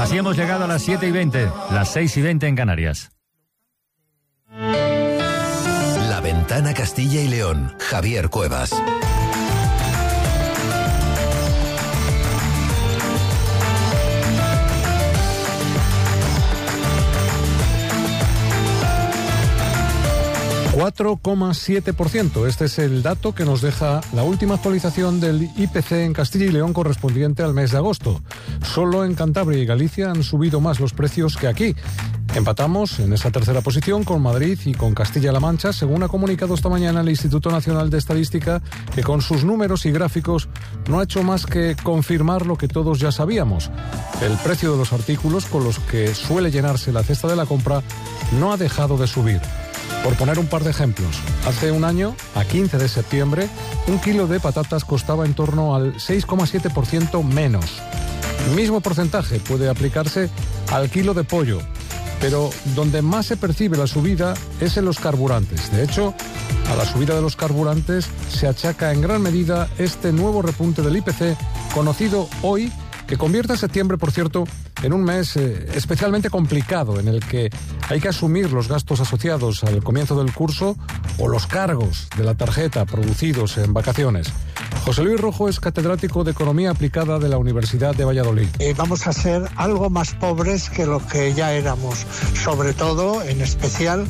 Así hemos llegado a las 7:20, las 6:20 en Canarias. La Ventana Castilla y León, Javier Cuevas. ...4,7%. Este es el dato que nos deja la última actualización del IPC en Castilla y León correspondiente al mes de agosto. Solo en Cantabria y Galicia han subido más los precios que aquí. Empatamos en esa tercera posición con Madrid y con Castilla-La Mancha, según ha comunicado esta mañana el Instituto Nacional de Estadística, que con sus números y gráficos no ha hecho más que confirmar lo que todos ya sabíamos. El precio de los artículos con los que suele llenarse la cesta de la compra no ha dejado de subir. Por poner un par de ejemplos, hace un año, a 15 de septiembre, un kilo de patatas costaba en torno al 6,7% menos. El mismo porcentaje puede aplicarse al kilo de pollo, pero donde más se percibe la subida es en los carburantes. De hecho, a la subida de los carburantes se achaca en gran medida este nuevo repunte del IPC, conocido hoy, que convierte a septiembre, por cierto, en un mes especialmente complicado, en el que hay que asumir los gastos asociados al comienzo del curso o los cargos de la tarjeta producidos en vacaciones. José Luis Rojo es catedrático de Economía Aplicada de la Universidad de Valladolid. Vamos a ser algo más pobres que lo que ya éramos, sobre todo, en especial,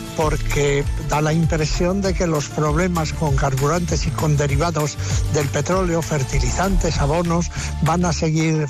porque da la impresión de que los problemas con carburantes y con derivados del petróleo, fertilizantes, abonos, van a seguir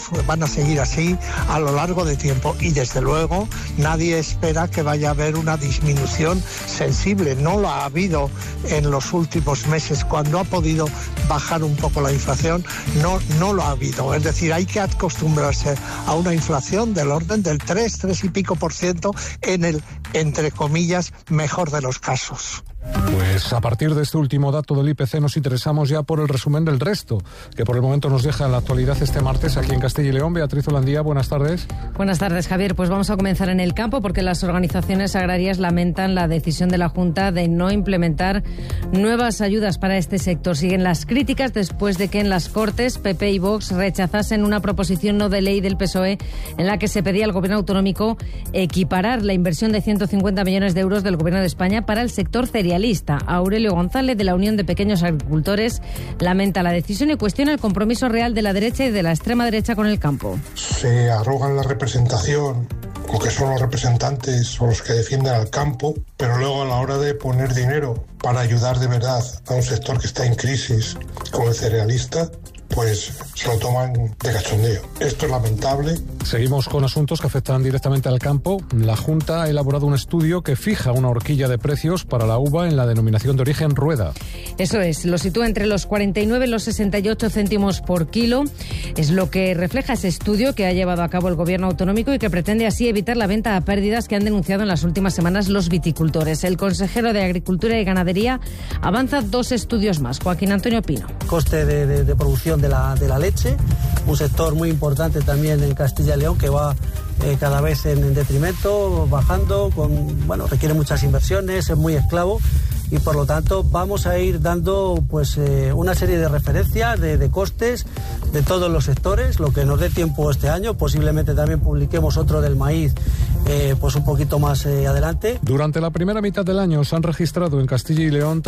así a lo largo de tiempo, y desde luego nadie espera que vaya a haber una disminución sensible. No lo ha habido en los últimos meses. Cuando ha podido bajar un poco la inflación, no lo ha habido. Es decir, hay que acostumbrarse a una inflación del orden del 3 y pico % en el, entre comillas, mejor de los casos. Pues a partir de este último dato del IPC nos interesamos ya por el resumen del resto, que por el momento nos deja en la actualidad este martes aquí en Castilla y León. Beatriz Holandía, buenas tardes. Buenas tardes, Javier. Pues vamos a comenzar en el campo, porque las organizaciones agrarias lamentan la decisión de la Junta de no implementar nuevas ayudas para este sector. Siguen las críticas después de que en las Cortes PP y Vox rechazasen una proposición no de ley del PSOE en la que se pedía al Gobierno autonómico equiparar la inversión de 150 millones de euros del Gobierno de España para el sector cerealista. Aurelio González, de la Unión de Pequeños Agricultores, lamenta la decisión y cuestiona el compromiso real de la derecha y de la extrema derecha con el campo. Se arrogan la representación, o que son los representantes o los que defienden al campo, pero luego a la hora de poner dinero para ayudar de verdad a un sector que está en crisis como el cerealista, pues se lo toman de cachondeo. Esto es lamentable. Seguimos con asuntos que afectan directamente al campo. La Junta ha elaborado un estudio que fija una horquilla de precios para la uva en la denominación de origen Rueda. Eso es, lo sitúa entre los 49 y los 68 céntimos por kilo. Es lo que refleja ese estudio que ha llevado a cabo el Gobierno autonómico y que pretende así evitar la venta a pérdidas que han denunciado en las últimas semanas los viticultores. El consejero de Agricultura y Ganadería avanza 2 estudios más. Joaquín Antonio Pino. Coste de producción de la leche, un sector muy importante también en Castilla y León que va cada vez en detrimento, bajando, requiere muchas inversiones, es muy esclavo. Y por lo tanto vamos a ir dando una serie de referencias de costes de todos los sectores, lo que nos dé tiempo este año. Posiblemente también publiquemos otro del maíz un poquito más adelante. Durante la primera mitad del año se han registrado en Castilla y León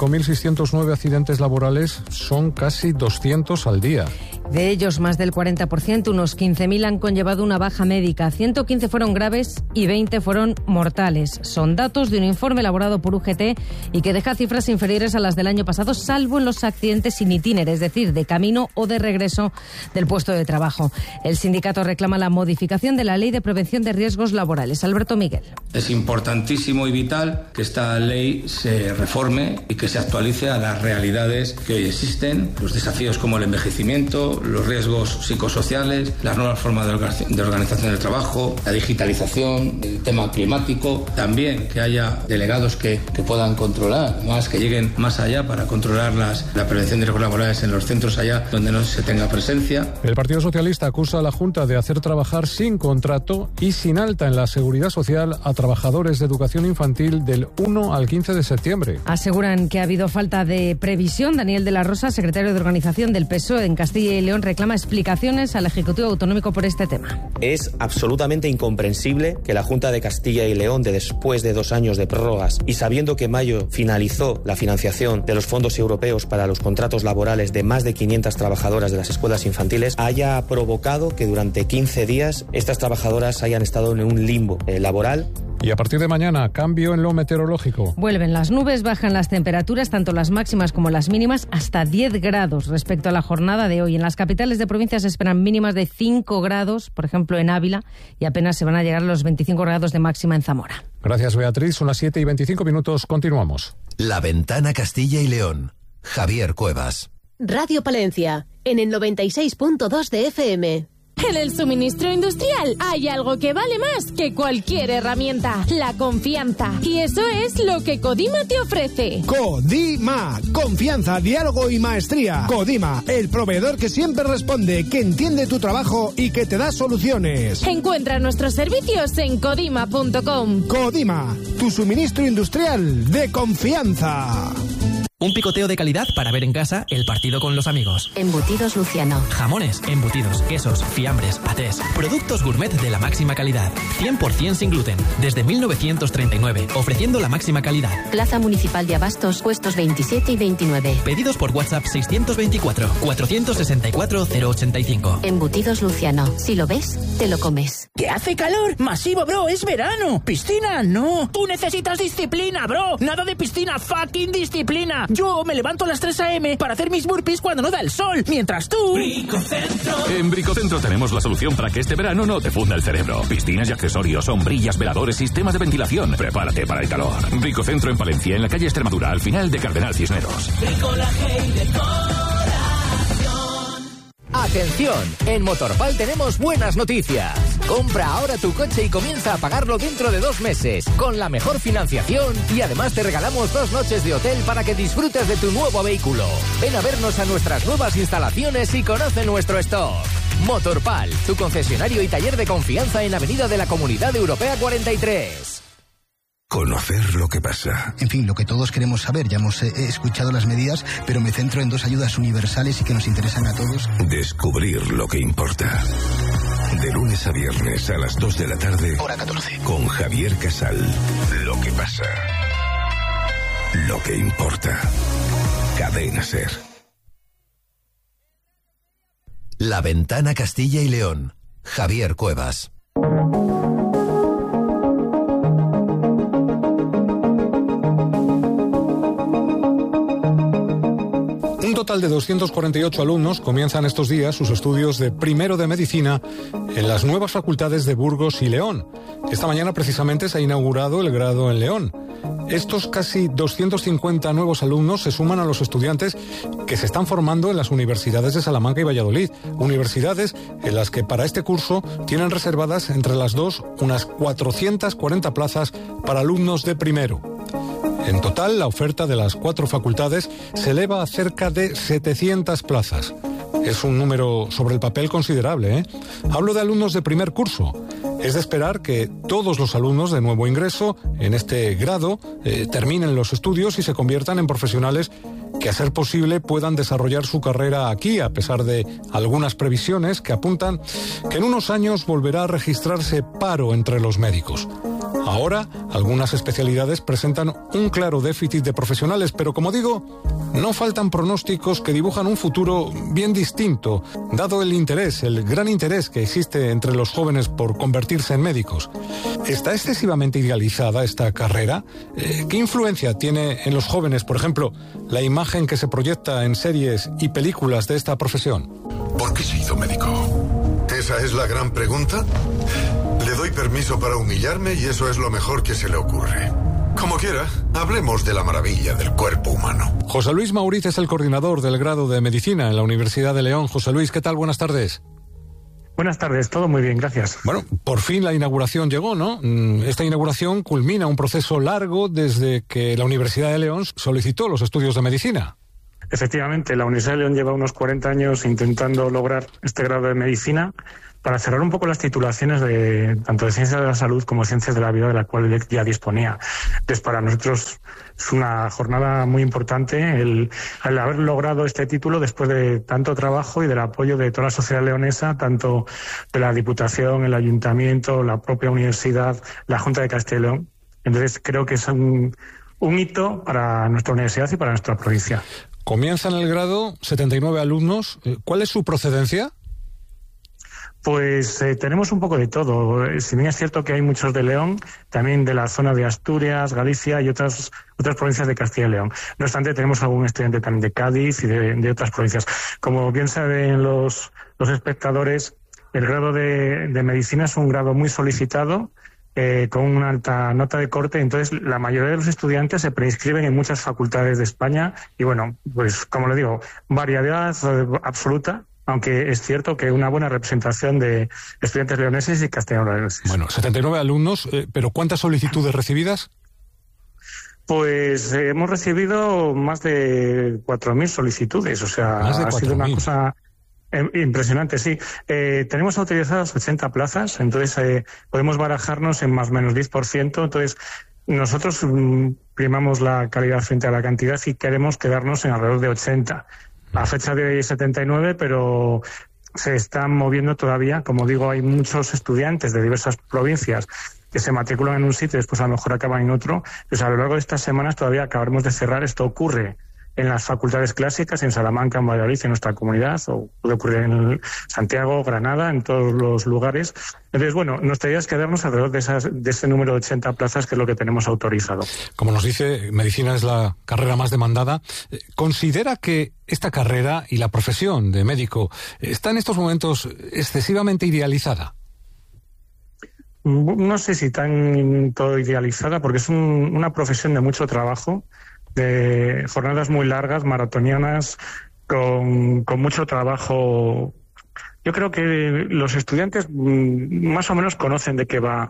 35.609 accidentes laborales, son casi 200 al día. De ellos, más del 40%, unos 15.000 han conllevado una baja médica, 115 fueron graves y 20 fueron mortales. Son datos de un informe elaborado por UGT y que deja cifras inferiores a las del año pasado, salvo en los accidentes sin itinere, es decir, de camino o de regreso del puesto de trabajo. El sindicato reclama la modificación de la Ley de Prevención de Riesgos Laborales. Alberto Miguel. Es importantísimo y vital que esta ley se reforme y que se actualice a las realidades que hoy existen, los desafíos como el envejecimiento, los riesgos psicosociales, las nuevas formas de organización del trabajo, la digitalización, el tema climático, también que haya delegados que puedan controlar controlar, más que lleguen más allá para controlar la prevención de riesgos laborales en los centros allá donde no se tenga presencia. El Partido Socialista acusa a la Junta de hacer trabajar sin contrato y sin alta en la Seguridad Social a trabajadores de educación infantil del 1 al 15 de septiembre. Aseguran que ha habido falta de previsión. Daniel de la Rosa, secretario de Organización del PSOE en Castilla y León, reclama explicaciones al Ejecutivo Autonómico por este tema. Es absolutamente incomprensible que la Junta de Castilla y León, después de 2 años de prórrogas y sabiendo que en mayo finalizó la financiación de los fondos europeos para los contratos laborales de más de 500 trabajadoras de las escuelas infantiles, haya provocado que durante 15 días estas trabajadoras hayan estado en un limbo laboral. Y a partir de mañana, cambio en lo meteorológico. Vuelven las nubes, bajan las temperaturas, tanto las máximas como las mínimas, hasta 10 grados respecto a la jornada de hoy. En las capitales de provincias se esperan mínimas de 5 grados, por ejemplo en Ávila, y apenas se van a llegar a los 25 grados de máxima en Zamora. Gracias, Beatriz. Son las 7:25. Continuamos. La Ventana Castilla y León. Javier Cuevas. Radio Palencia, en el 96.2 de FM. En el suministro industrial hay algo que vale más que cualquier herramienta: la confianza. Y eso es lo que Codima te ofrece. Codima, confianza, diálogo y maestría. Codima, el proveedor que siempre responde, que entiende tu trabajo y que te da soluciones. Encuentra nuestros servicios en codima.com. Codima, tu suministro industrial de confianza. Un picoteo de calidad para ver en casa el partido con los amigos. Embutidos Luciano. Jamones, embutidos, quesos, fiambres, patés. Productos gourmet de la máxima calidad. 100% sin gluten. Desde 1939, ofreciendo la máxima calidad. Plaza Municipal de Abastos, puestos 27 y 29. Pedidos por WhatsApp 624-464-085. Embutidos Luciano. Si lo ves, te lo comes. ¿Que hace calor? Masivo, bro, es verano. Piscina, no. Tú necesitas disciplina, bro. Nada de piscina, fucking disciplina. Yo me levanto a las 3 a.m. para hacer mis burpees cuando no da el sol, mientras tú... Bricocentro. En Bricocentro tenemos la solución para que este verano no te funda el cerebro. Piscinas y accesorios, sombrillas, veladores, sistemas de ventilación. Prepárate para el calor. Bricocentro en Palencia, en la calle Extremadura, al final de Cardenal Cisneros. Bricolaje y decoración. Atención, en Motorpal tenemos buenas noticias. Compra ahora tu coche y comienza a pagarlo dentro de 2 meses, con la mejor financiación, y además te regalamos 2 noches de hotel para que disfrutes de tu nuevo vehículo. Ven a vernos a nuestras nuevas instalaciones y conoce nuestro stock. Motorpal, tu concesionario y taller de confianza en Avenida de la Comunidad Europea 43. Conocer lo que pasa. En fin, lo que todos queremos saber. Ya hemos escuchado las medidas, pero me centro en 2 ayudas universales y que nos interesan a todos. Descubrir lo que importa. De lunes a viernes a las 2 de la tarde. Hora 14. Con Javier Casal. Lo que pasa. Lo que importa. Cadena SER. La Ventana Castilla y León. Javier Cuevas. Un total de 248 alumnos comienzan estos días sus estudios de primero de medicina en las nuevas facultades de Burgos y León. Esta mañana precisamente se ha inaugurado el grado en León. Estos casi 250 nuevos alumnos se suman a los estudiantes que se están formando en las universidades de Salamanca y Valladolid, universidades en las que para este curso tienen reservadas entre las dos unas 440 plazas para alumnos de primero. En total, la oferta de las 4 facultades se eleva a cerca de 700 plazas. Es un número sobre el papel considerable, ¿eh? Hablo de alumnos de primer curso. Es de esperar que todos los alumnos de nuevo ingreso en este grado terminen los estudios y se conviertan en profesionales que, a ser posible, puedan desarrollar su carrera aquí, a pesar de algunas previsiones que apuntan que en unos años volverá a registrarse paro entre los médicos. Ahora, algunas especialidades presentan un claro déficit de profesionales, pero como digo, no faltan pronósticos que dibujan un futuro bien distinto, dado el interés, el gran interés que existe entre los jóvenes por convertirse en médicos. ¿Está excesivamente idealizada esta carrera? ¿Qué influencia tiene en los jóvenes, por ejemplo, la imagen que se proyecta en series y películas de esta profesión? ¿Por qué se hizo médico? ¿Esa es la gran pregunta? Le doy permiso para humillarme y eso es lo mejor que se le ocurre. Como quiera, hablemos de la maravilla del cuerpo humano. José Luis Mauriz es el coordinador del grado de Medicina en la Universidad de León. José Luis, ¿qué tal? Buenas tardes. Buenas tardes, todo muy bien, gracias. Bueno, por fin la inauguración llegó, ¿no? Esta inauguración culmina un proceso largo desde que la Universidad de León solicitó los estudios de medicina. Efectivamente, la Universidad de León lleva unos 40 años intentando lograr este grado de medicina para cerrar un poco las titulaciones de tanto de ciencias de la salud como ciencias de la vida, de la cual ya disponía. Entonces, para nosotros es una jornada muy importante el haber logrado este título después de tanto trabajo y del apoyo de toda la sociedad leonesa, tanto de la Diputación, el Ayuntamiento, la propia universidad, la Junta de Castilla y León. Entonces, creo que es un hito para nuestra universidad y para nuestra provincia. Comienzan el grado 79 alumnos. ¿Cuál es su procedencia? Pues tenemos un poco de todo. Si bien es cierto que hay muchos de León, también de la zona de Asturias, Galicia y otras provincias de Castilla y León. No obstante, tenemos algún estudiante también de Cádiz y de otras provincias. Como bien saben los espectadores, el grado de medicina es un grado muy solicitado, con una alta nota de corte. Entonces, la mayoría de los estudiantes se preinscriben en muchas facultades de España y, bueno, pues como le digo, variedad absoluta. Aunque es cierto que una buena representación de estudiantes leoneses y castellano-leoneses. Bueno, 79 alumnos, pero ¿cuántas solicitudes recibidas? Pues hemos recibido más de 4.000 solicitudes, o sea, ha sido una cosa impresionante, sí. Tenemos autorizadas 80 plazas, entonces podemos barajarnos en más o menos 10%, entonces nosotros primamos la calidad frente a la cantidad y queremos quedarnos en alrededor de 80. A fecha de hoy 79, pero se están moviendo todavía. Como digo, hay muchos estudiantes de diversas provincias que se matriculan en un sitio y después a lo mejor acaban en otro. Pues a lo largo de estas semanas todavía acabaremos de cerrar. Esto ocurre en las facultades clásicas, en Salamanca, en Valladolid, en nuestra comunidad, o puede ocurrir en Santiago, Granada, en todos los lugares. Entonces, bueno, nuestra idea es quedarnos alrededor de ese número de 80 plazas, que es lo que tenemos autorizado. Como nos dice, medicina es la carrera más demandada. ¿Considera que esta carrera y la profesión de médico está en estos momentos excesivamente idealizada? No sé si tan todo idealizada, porque es una profesión de mucho trabajo, de jornadas muy largas, maratonianas, con mucho trabajo. Yo creo que los estudiantes más o menos conocen de qué va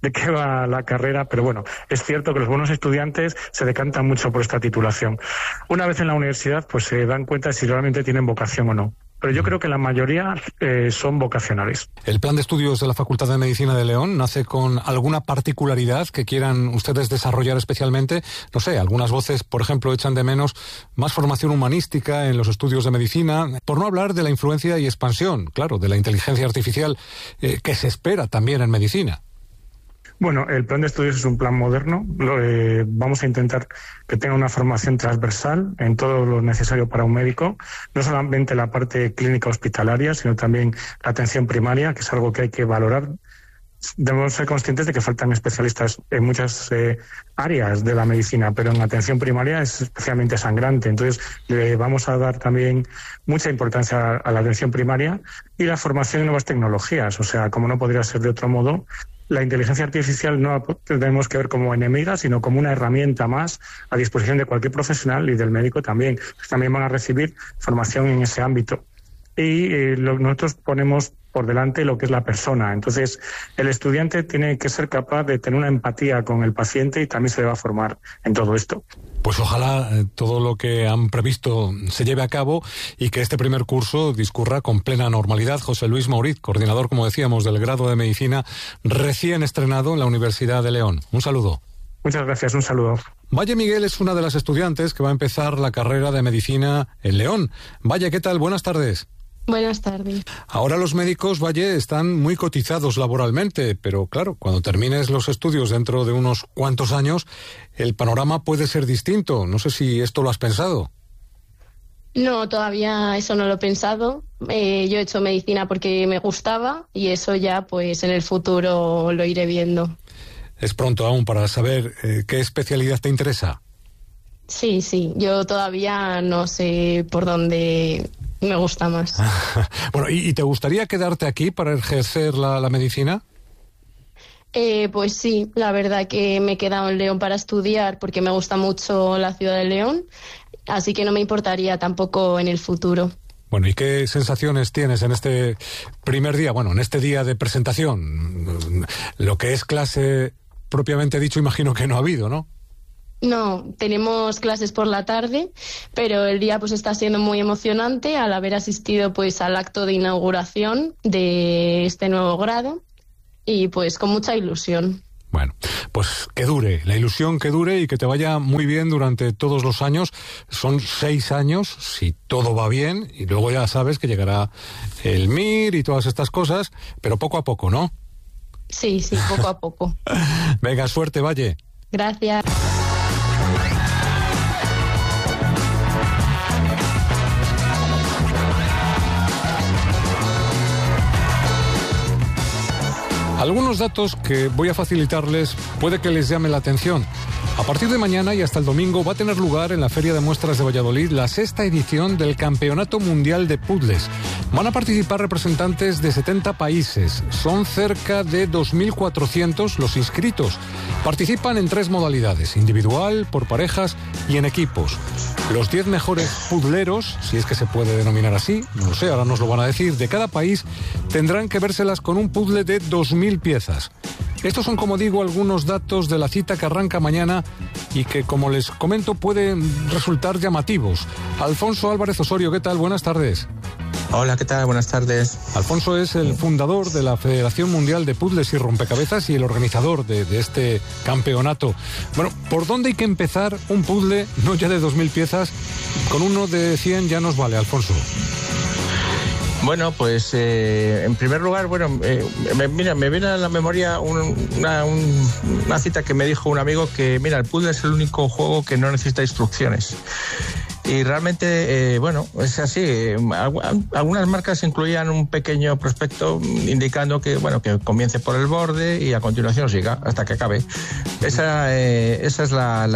la carrera, pero bueno, es cierto que los buenos estudiantes se decantan mucho por esta titulación. Una vez en la universidad, pues se dan cuenta si realmente tienen vocación o no. Pero yo creo que la mayoría son vocacionales. ¿El plan de estudios de la Facultad de Medicina de León nace con alguna particularidad que quieran ustedes desarrollar especialmente? No sé, algunas voces, por ejemplo, echan de menos más formación humanística en los estudios de medicina, por no hablar de la influencia y expansión, claro, de la inteligencia artificial que se espera también en medicina. Bueno, el plan de estudios es un plan moderno. Vamos a intentar que tenga una formación transversal en todo lo necesario para un médico, no solamente la parte clínica hospitalaria, sino también la atención primaria, que es algo que hay que valorar. Debemos ser conscientes de que faltan especialistas en muchas áreas de la medicina, pero en atención primaria es especialmente sangrante. Entonces, le vamos a dar también mucha importancia a la atención primaria y la formación en nuevas tecnologías. O sea, como no podría ser de otro modo, la inteligencia artificial no la tenemos que ver como enemiga, sino como una herramienta más a disposición de cualquier profesional y del médico también. También van a recibir formación en ese ámbito. Y nosotros ponemos por delante lo que es la persona. Entonces, el estudiante tiene que ser capaz de tener una empatía con el paciente y también se le va a formar en todo esto. Pues ojalá todo lo que han previsto se lleve a cabo y que este primer curso discurra con plena normalidad. José Luis Mauriz, coordinador, como decíamos, del grado de Medicina recién estrenado en la Universidad de León. Un saludo. Muchas gracias, un saludo. Valle Miguel es una de las estudiantes que va a empezar la carrera de Medicina en León. Valle, ¿qué tal? Buenas tardes. Buenas tardes. Ahora los médicos, Valle, están muy cotizados laboralmente, pero claro, cuando termines los estudios dentro de unos cuantos años, el panorama puede ser distinto. No sé si esto lo has pensado. No, todavía eso no lo he pensado. Yo he hecho medicina porque me gustaba y eso ya pues en el futuro lo iré viendo. Es pronto aún para saber qué especialidad te interesa. Sí, yo todavía no sé por dónde me gusta más. Bueno, ¿y te gustaría quedarte aquí para ejercer la medicina? Pues sí, la verdad que me he quedado en León para estudiar porque me gusta mucho la ciudad de León, así que no me importaría tampoco en el futuro. Bueno, ¿y qué sensaciones tienes en este primer día? Bueno, en este día de presentación. Lo que es clase propiamente dicho, imagino que no ha habido, ¿no? No, tenemos clases por la tarde, pero el día pues está siendo muy emocionante al haber asistido pues al acto de inauguración de este nuevo grado y pues con mucha ilusión. Bueno, pues que dure, la ilusión que dure y que te vaya muy bien durante todos los años. Son 6 años, si todo va bien, y luego ya sabes que llegará el MIR y todas estas cosas, pero poco a poco, ¿no? Sí, poco a poco. Venga, suerte, Valle. Gracias. Algunos datos que voy a facilitarles puede que les llame la atención. A partir de mañana y hasta el domingo va a tener lugar en la Feria de Muestras de Valladolid la 6ª edición del Campeonato Mundial de Puzzles. Van a participar representantes de 70 países. Son cerca de 2.400 los inscritos. Participan en 3 modalidades: individual, por parejas y en equipos. Los 10 mejores puzzleros, si es que se puede denominar así, no lo sé, ahora nos lo van a decir, de cada país, tendrán que vérselas con un puzzle de 2.000 piezas. Estos son, como digo, algunos datos de la cita que arranca mañana y que, como les comento, pueden resultar llamativos. Alfonso Álvarez Osorio, ¿qué tal? Buenas tardes. Hola, ¿qué tal? Buenas tardes. Alfonso es el fundador de la Federación Mundial de Puzzles y Rompecabezas y el organizador de este campeonato. Bueno, ¿por dónde hay que empezar un puzzle, no ya de 2.000 piezas? Con uno de 100 ya nos vale, Alfonso. Bueno, pues en primer lugar, me viene a la memoria una cita que me dijo un amigo que, mira, el puzzle es el único juego que no necesita instrucciones. Y realmente, es así. Algunas marcas incluían un pequeño prospecto indicando que comience por el borde y a continuación siga hasta que acabe. Esa es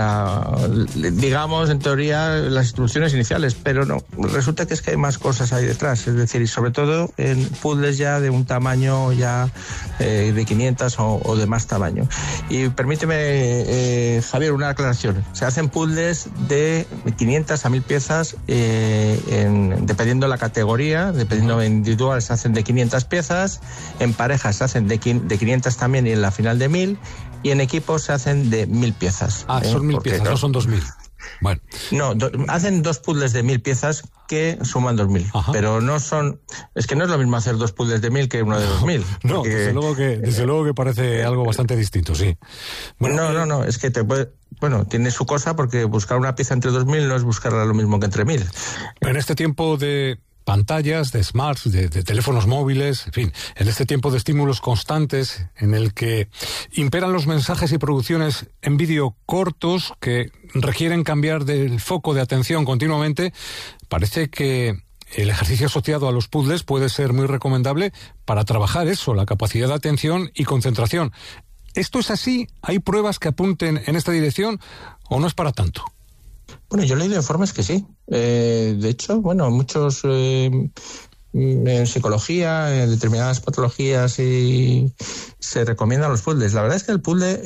digamos, en teoría, las instrucciones iniciales, pero no. Resulta que es que hay más cosas ahí detrás. Es decir, y sobre todo en puzzles ya de un tamaño ya de 500 o de más tamaño. Y permíteme, Javier, una aclaración. Se hacen puzzles de 500 a 1000 piezas, dependiendo la categoría. Dependiendo de individual se hacen de 500 piezas, en parejas se hacen de 500 también y en la final de 1000, y en equipos se hacen de 1000 piezas. Son 1000 piezas, no son 2000. Bueno. No, hacen 2 puzzles de 1000 piezas que suman 2000. Ajá. Pero no son... Es que no es lo mismo hacer 2 puzzles de 1000 que uno de 2000. No, porque, desde luego que parece algo bastante distinto, sí. Bueno, no, es que te puede... tiene su cosa, porque buscar una pieza entre 2000 no es buscarla lo mismo que entre 1000. En este tiempo de pantallas, de smarts, de teléfonos móviles, en fin, en este tiempo de estímulos constantes en el que imperan los mensajes y producciones en vídeo cortos que requieren cambiar del foco de atención continuamente, parece que el ejercicio asociado a los puzzles puede ser muy recomendable para trabajar la capacidad de atención y concentración. ¿Esto es así? ¿Hay pruebas que apunten en esta dirección o no es para tanto? Bueno, yo he leído informes que sí. De hecho, muchos en psicología, en determinadas patologías, se recomiendan los puzzles. La verdad es que el puzzle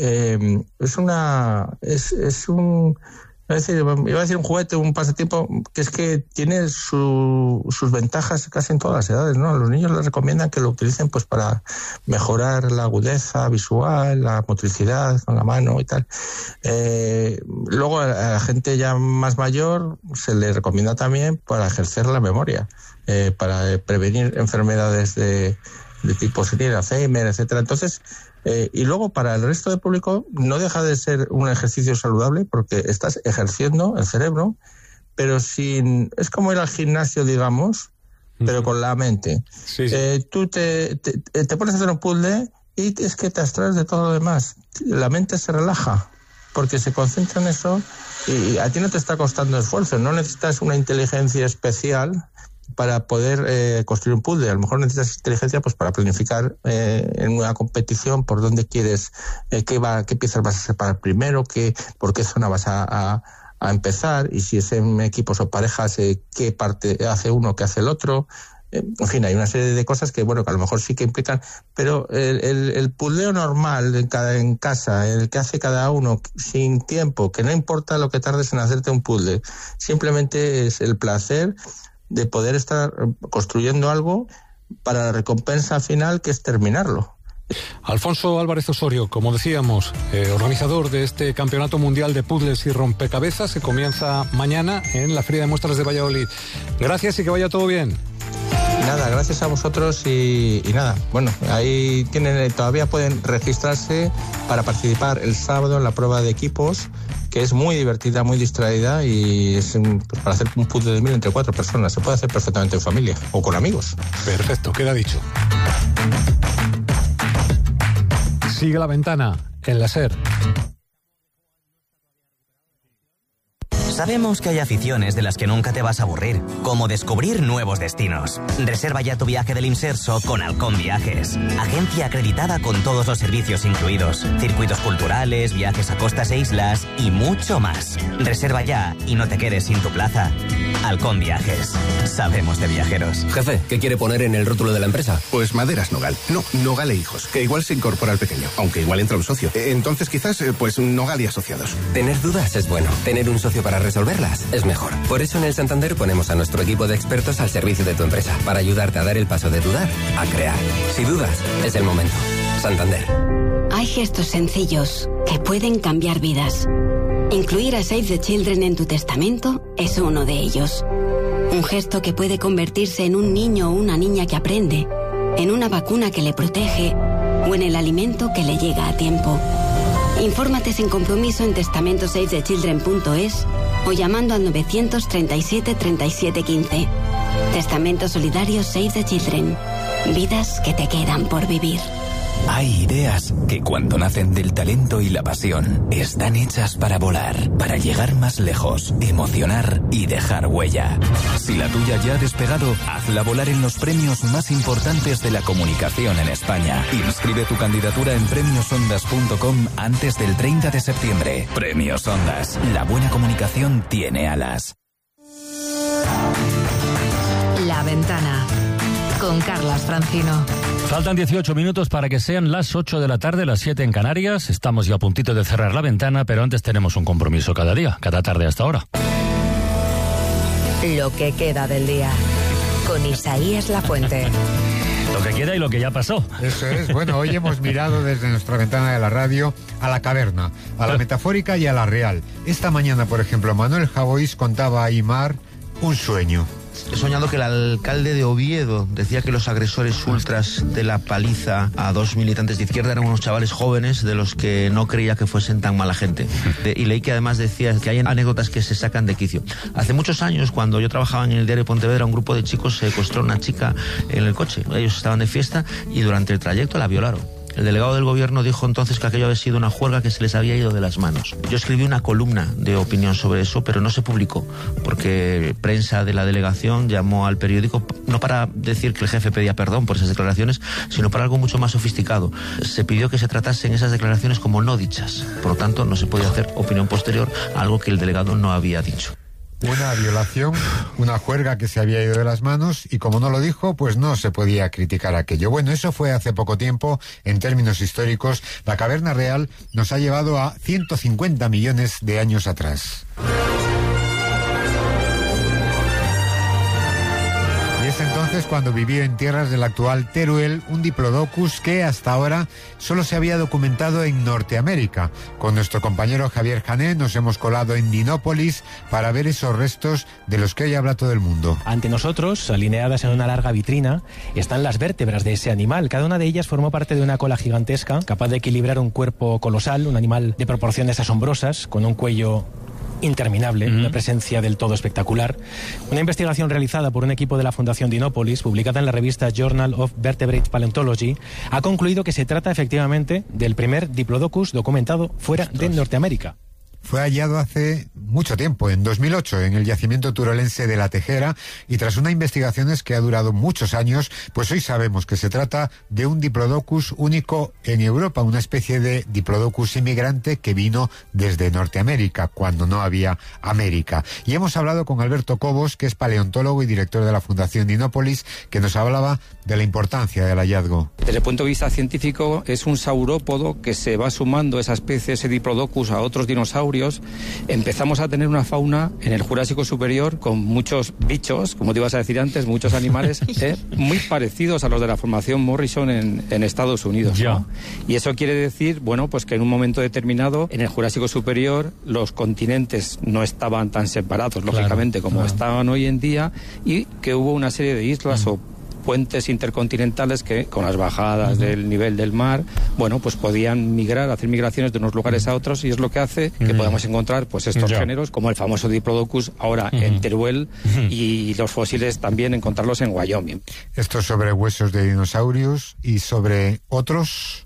iba a decir un juguete, un pasatiempo, que es que tiene sus ventajas casi en todas las edades, ¿no? A los niños les recomiendan que lo utilicen pues para mejorar la agudeza visual, la motricidad con la mano y tal. Luego a la gente ya más mayor se le recomienda también para ejercer la memoria, para prevenir enfermedades de tipo senil, Alzheimer, etcétera. Entonces, y luego para el resto del público no deja de ser un ejercicio saludable, porque estás ejerciendo el cerebro, pero es como ir al gimnasio, digamos, pero con la mente. Sí. Tú te pones a hacer un puzzle y es que te abstraes de todo lo demás. La mente se relaja porque se concentra en eso y a ti no te está costando esfuerzo. No necesitas una inteligencia especial para poder construir un puzzle. A lo mejor necesitas inteligencia pues para planificar en una competición por dónde quieres, qué piezas vas a separar primero, por qué zona vas a empezar, y si es en equipos o parejas, qué parte hace uno, qué hace el otro. En fin, hay una serie de cosas que a lo mejor sí que implican, pero el puzzleo normal en casa, el que hace cada uno sin tiempo, que no importa lo que tardes en hacerte un puzzle, simplemente es el placer de poder estar construyendo algo para la recompensa final, que es terminarlo. Alfonso Álvarez Osorio, como decíamos, organizador de este Campeonato Mundial de Puzzles y Rompecabezas, que comienza mañana en la Feria de Muestras de Valladolid. Gracias y que vaya todo bien. Nada, gracias a vosotros y nada, bueno, ahí todavía pueden registrarse para participar el sábado en la prueba de equipos, que es muy divertida, muy distraída, y es para hacer un puzzle de 1000 entre 4 personas. Se puede hacer perfectamente en familia o con amigos. Perfecto, queda dicho. Sigue La Ventana en la SER. Sabemos que hay aficiones de las que nunca te vas a aburrir, como descubrir nuevos destinos. Reserva ya tu viaje del Imserso con Halcón Viajes, agencia acreditada con todos los servicios incluidos, circuitos culturales, viajes a costas e islas y mucho más. Reserva ya y no te quedes sin tu plaza. Halcón Viajes, sabemos de viajeros. Jefe, ¿qué quiere poner en el rótulo de la empresa? Pues Maderas Nogal. No, Nogal e Hijos, que igual se incorpora al pequeño, aunque igual entra un socio. Entonces quizás, pues Nogal y Asociados. Tener dudas es bueno, tener un socio para resolverlas es mejor. Por eso en el Santander ponemos a nuestro equipo de expertos al servicio de tu empresa, para ayudarte a dar el paso de dudar a crear. Si dudas, es el momento. Santander. Hay gestos sencillos que pueden cambiar vidas. Incluir a Save the Children en tu testamento es uno de ellos. Un gesto que puede convertirse en un niño o una niña que aprende, en una vacuna que le protege o en el alimento que le llega a tiempo. Infórmate sin compromiso en testamentosavethechildren.es o llamando al 937 37 15. Testamento solidario Save the Children. Vidas que te quedan por vivir. Hay ideas que cuando nacen del talento y la pasión están hechas para volar, para llegar más lejos, emocionar y dejar huella. Si la tuya ya ha despegado, hazla volar en los premios más importantes de la comunicación en España. Inscribe tu candidatura en premiosondas.com antes del 30 de septiembre. Premios Ondas. La buena comunicación tiene alas. La Ventana con Carlas Francino. Faltan 18 minutos para que sean las 8 de la tarde, las 7 en Canarias. Estamos ya a puntito de cerrar La Ventana, pero antes tenemos un compromiso cada día, cada tarde hasta ahora. Lo que queda del día, con Isaías Lafuente. Lo que queda y lo que ya pasó. Eso es. Bueno, hoy hemos mirado desde nuestra ventana de la radio a la caverna, a la metafórica y a la real. Esta mañana, por ejemplo, Manuel Javois contaba a Aimar un sueño. He soñado que el alcalde de Oviedo decía que los agresores ultras de la paliza a 2 militantes de izquierda eran unos chavales jóvenes de los que no creía que fuesen tan mala gente. Y leí que además decía que hay anécdotas que se sacan de quicio. Hace muchos años, cuando yo trabajaba en el diario Pontevedra, un grupo de chicos secuestró a una chica en el coche. Ellos estaban de fiesta y durante el trayecto la violaron. El delegado del gobierno dijo entonces que aquello había sido una juerga que se les había ido de las manos. Yo escribí una columna de opinión sobre eso, pero no se publicó, porque prensa de la delegación llamó al periódico no para decir que el jefe pedía perdón por esas declaraciones, sino para algo mucho más sofisticado. Se pidió que se tratasen esas declaraciones como no dichas. Por lo tanto, no se podía hacer opinión posterior a algo que el delegado no había dicho. Una violación, una juerga que se había ido de las manos y como no lo dijo, pues no se podía criticar aquello. Bueno, eso fue hace poco tiempo. En términos históricos, la caverna real nos ha llevado a 150 millones de años atrás. Y es entonces cuando vivió en tierras del actual Teruel un diplodocus que hasta ahora solo se había documentado en Norteamérica. Con nuestro compañero Javier Jané nos hemos colado en Dinópolis para ver esos restos de los que hoy habla todo el mundo. Ante nosotros, alineadas en una larga vitrina, están las vértebras de ese animal. Cada una de ellas formó parte de una cola gigantesca, capaz de equilibrar un cuerpo colosal, un animal de proporciones asombrosas, con un cuello interminable, una presencia del todo espectacular. Una investigación realizada por un equipo de la Fundación Dinópolis, publicada en la revista Journal of Vertebrate Paleontology, ha concluido que se trata efectivamente del primer diplodocus documentado fuera de Norteamérica. Fue hallado hace mucho tiempo, en 2008, en el yacimiento turolense de La Tejera, y tras unas investigaciones que ha durado muchos años, pues hoy sabemos que se trata de un diplodocus único en Europa, una especie de diplodocus inmigrante que vino desde Norteamérica, cuando no había América. Y hemos hablado con Alberto Cobos, que es paleontólogo y director de la Fundación Dinópolis, que nos hablaba de la importancia del hallazgo. Desde el punto de vista científico, es un saurópodo que se va sumando esa especie, ese Diplodocus, a otros dinosaurios. Empezamos a tener una fauna en el Jurásico superior con muchos bichos, como te ibas a decir antes, muchos animales muy parecidos a los de la formación Morrison en Estados Unidos, ¿no? Y eso quiere decir, bueno, pues que en un momento determinado, en el Jurásico superior, los continentes no estaban tan separados, lógicamente, como estaban hoy en día, y que hubo una serie de islas o puentes intercontinentales que, con las bajadas del nivel del mar, bueno, pues podían migrar, hacer migraciones de unos lugares a otros, y es lo que hace que podamos encontrar pues estos géneros, como el famoso Diplodocus ahora en Teruel, y los fósiles también encontrarlos en Wyoming. Esto sobre huesos de dinosaurios, y sobre otros...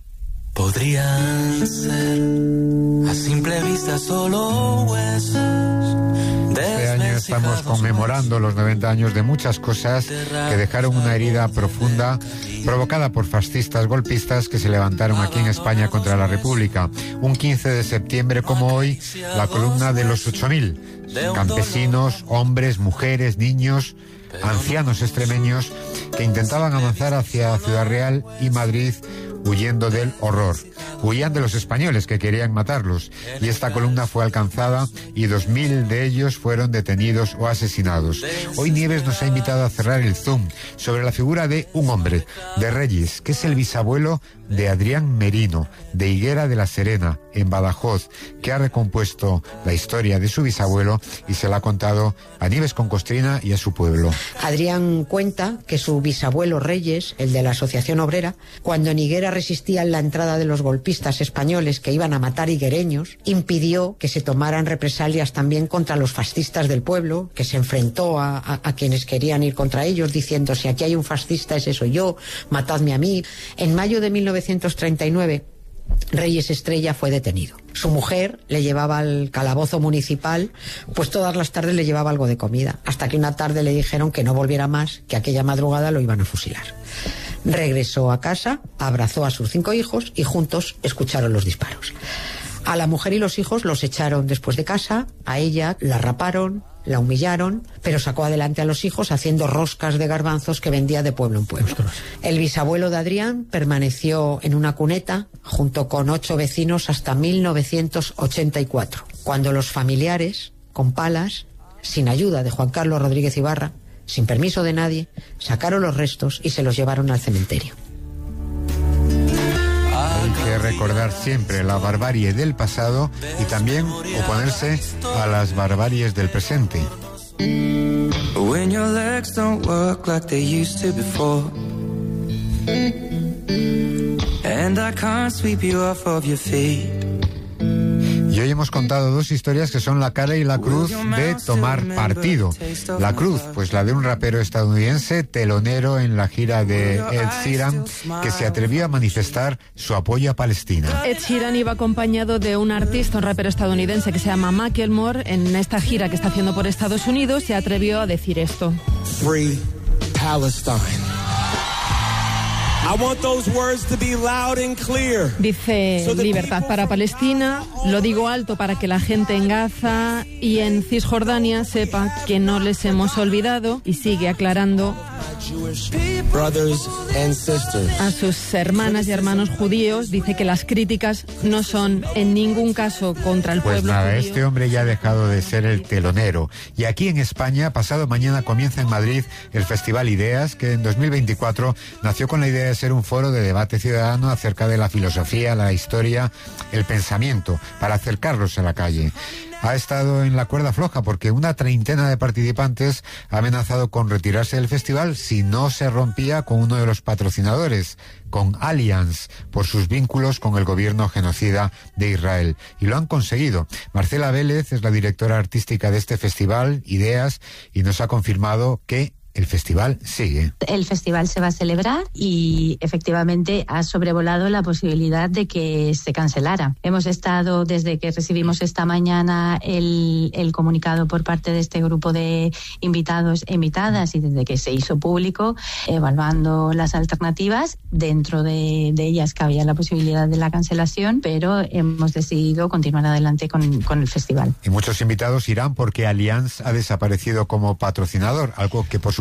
Podrían ser a simple vista solo huesos. Este año estamos conmemorando los 90 años de muchas cosas que dejaron una herida profunda provocada por fascistas golpistas que se levantaron aquí en España contra la República. Un 15 de septiembre como hoy, la columna de los 8000, campesinos, hombres, mujeres, niños, ancianos extremeños que intentaban avanzar hacia Ciudad Real y Madrid huyendo del horror. Huían de los españoles que querían matarlos, y esta columna fue alcanzada y 2000 de ellos fueron detenidos o asesinados. Hoy Nieves nos ha invitado a cerrar el zoom sobre la figura de un hombre, de Reyes, que es el bisabuelo de Adrián Merino, de Higuera de la Serena, en Badajoz, que ha recompuesto la historia de su bisabuelo y se la ha contado a Nieves con Costrina y a su pueblo. Adrián cuenta que su bisabuelo Reyes, el de la Asociación Obrera, cuando en Higuera resistían la entrada de los golpistas españoles que iban a matar higuereños, impidió que se tomaran represalias también contra los fascistas del pueblo, que se enfrentó a quienes querían ir contra ellos, diciendo: si aquí hay un fascista, ese soy yo, matadme a mí. En mayo de 1939, Reyes Estrella fue detenido. Su mujer le llevaba al calabozo municipal, pues todas las tardes le llevaba algo de comida, hasta que una tarde le dijeron que no volviera más, que aquella madrugada lo iban a fusilar. Regresó a casa, abrazó a sus 5 hijos y juntos escucharon los disparos. A la mujer y los hijos los echaron después de casa, a ella la raparon, la humillaron, pero sacó adelante a los hijos haciendo roscas de garbanzos que vendía de pueblo en pueblo. El bisabuelo de Adrián permaneció en una cuneta junto con 8 vecinos hasta 1984, cuando los familiares, con palas, sin ayuda de Juan Carlos Rodríguez Ibarra, sin permiso de nadie, sacaron los restos y se los llevaron al cementerio. Hay que recordar siempre la barbarie del pasado y también oponerse a las barbaries del presente. When your legs don't work like they used to before, and I can't sweep you off of your feet. Y hoy hemos contado 2 historias que son la cara y la cruz de tomar partido. La cruz, pues la de un rapero estadounidense, telonero en la gira de Ed Sheeran, que se atrevió a manifestar su apoyo a Palestina. Ed Sheeran iba acompañado de un artista, un rapero estadounidense que se llama Macklemore. En esta gira que está haciendo por Estados Unidos se atrevió a decir esto: Free Palestine. I want those words to be loud and clear. Dice: libertad para Palestina, lo digo alto para que la gente en Gaza y en Cisjordania sepa que no les hemos olvidado, y sigue aclarando Brothers and sisters. A sus hermanas y hermanos judíos. Dice que las críticas no son en ningún caso contra el pueblo judío. Este hombre ya ha dejado de ser el telonero. Y aquí en España, pasado mañana comienza en Madrid el Festival Ideas, que en 2024 nació con la idea de ser un foro de debate ciudadano acerca de la filosofía, la historia, el pensamiento, para acercarlos a la calle. Ha estado en la cuerda floja porque una treintena de participantes ha amenazado con retirarse del festival si no se rompía con uno de los patrocinadores, con Allianz, por sus vínculos con el gobierno genocida de Israel. Y lo han conseguido. Marcela Vélez es la directora artística de este festival, Ideas, y nos ha confirmado que el festival sigue. El festival se va a celebrar y efectivamente ha sobrevolado la posibilidad de que se cancelara. Hemos estado, desde que recibimos esta mañana el comunicado por parte de este grupo de invitados e invitadas, y desde que se hizo público, evaluando las alternativas. Dentro de ellas cabía la posibilidad de la cancelación, pero hemos decidido continuar adelante con el festival. Y muchos invitados irán porque Allianz ha desaparecido como patrocinador, algo que por supuesto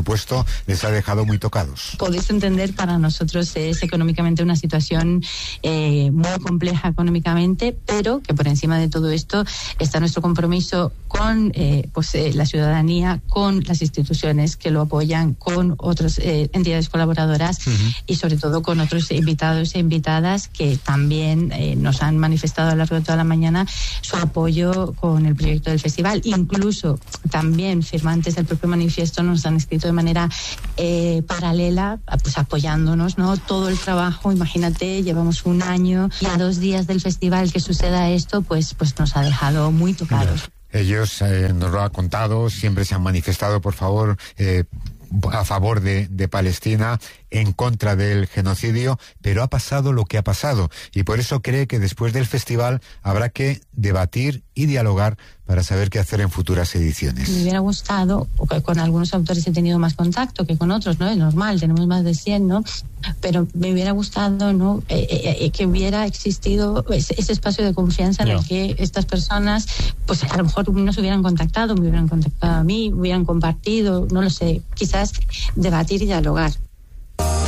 supuesto, les ha dejado muy tocados. Podéis entender, para nosotros es económicamente una situación muy compleja económicamente, pero que por encima de todo esto está nuestro compromiso con la ciudadanía, con las instituciones que lo apoyan, con otras entidades colaboradoras y sobre todo con otros invitados e invitadas que también nos han manifestado a lo largo de toda la mañana su apoyo con el proyecto del festival. Incluso también firmantes del propio manifiesto nos han escrito de manera paralela, pues apoyándonos, ¿no? Todo el trabajo, imagínate, llevamos un año y a 2 días del festival que suceda esto, pues nos ha dejado muy tocados. Ellos nos lo han contado, siempre se han manifestado, por favor, a favor de Palestina, en contra del genocidio, pero ha pasado lo que ha pasado y por eso cree que después del festival habrá que debatir y dialogar para saber qué hacer en futuras ediciones. Me hubiera gustado, con algunos autores he tenido más contacto que con otros, ¿no? Es normal, tenemos más de 100, ¿no? Pero me hubiera gustado, ¿no? Que hubiera existido ese espacio de confianza en el que estas personas, pues a lo mejor nos hubieran contactado, me hubieran contactado a mí, hubieran compartido, no lo sé, quizás debatir y dialogar.